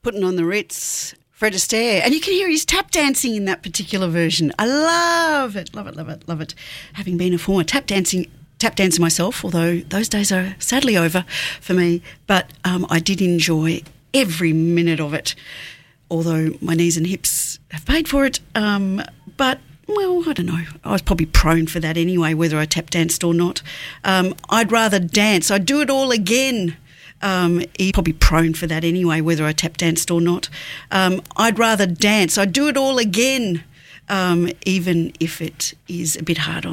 putting on the Ritz, Fred Astaire, and you can hear his tap dancing in that particular version. I love it, love it, love it, love it. Having been a former tap dancer myself, although those days are sadly over for me, but I did enjoy every minute of it, although my knees and hips have paid for it. But, well, I don't know. I was probably prone for that anyway, whether I tap danced or not. I'd rather dance. I'd do it all again. Probably prone for that anyway, whether I tap danced or not. I'd rather dance. I'd do it all again, even if it is a bit hard on